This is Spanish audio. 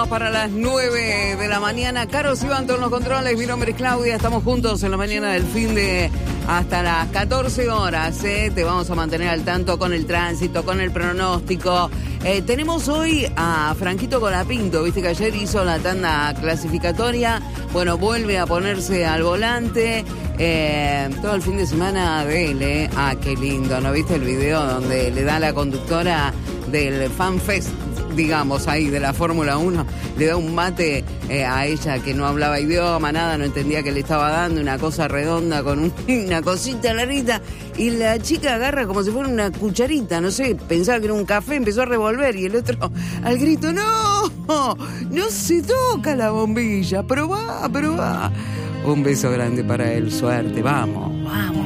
minutos para las 9 de la mañana. Caro Sibanto en los controles, mi nombre es Claudia. Estamos juntos en la mañana del fin de hasta las 14 horas. Te vamos a mantener al tanto con el tránsito, con el pronóstico. Tenemos hoy a Franquito Colapinto, viste que ayer hizo la tanda clasificatoria. Bueno, vuelve a ponerse al volante. Todo el fin de semana de él, Ah, qué lindo, ¿no viste el video donde le da la conductora del Fan Fest, digamos, ahí de la Fórmula 1, le da un mate a ella que no hablaba idioma, nada, no entendía que le estaba dando, una cosa redonda con una cosita larguita, y la chica agarra como si fuera una cucharita, no sé, pensaba que era un café, empezó a revolver, y el otro al grito, no se toca la bombilla, probá. Un beso grande para él, suerte, vamos.